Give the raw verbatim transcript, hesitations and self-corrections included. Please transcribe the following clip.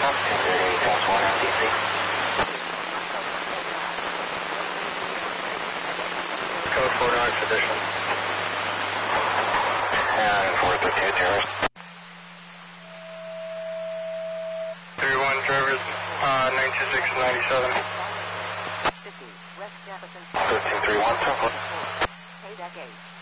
Code four nine tradition. And four thirteen Terrace. three one drivers, uh, nine two six ninety-seven. fifty, West Jefferson. thirteen three one, temple. Pay that gate.